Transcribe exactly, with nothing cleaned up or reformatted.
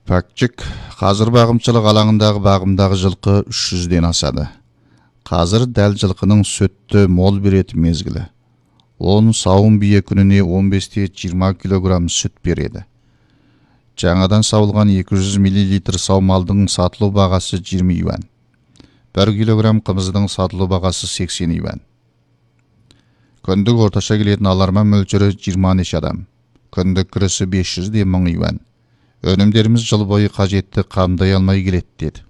Пәкчік, қазір бағымшылық алаңындағы бағымдағы жылқы үш жүзден асады. Қазір дәл жылқының сөтті мол беретін мезгілі. Он сауын бие күніне он бестен жиырма килограмм сүт береді. Жаңадан сауылған екі жүз миллилитр сау малдың сатылу бағасы жиырма юан. бір килограмм қымыздың сатылу бағасы сексен юан. Күндік орташа келетін аларма мөлшері жиырма неше адам. Күндік кірісі бес жүзден мың юан. Өнімдеріміз жыл бойы қажетті қамдай алмай келеді деді.